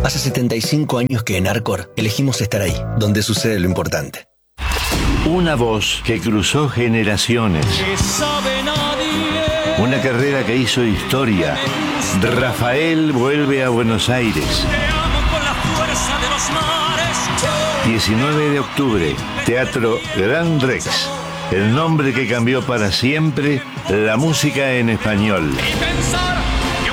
Hace 75 años que en Arcor elegimos estar ahí, donde sucede lo importante. Una voz que cruzó generaciones. Una carrera que hizo historia. Rafael vuelve a Buenos Aires. 19 de octubre, Teatro Gran Rex. El nombre que cambió para siempre la música en español.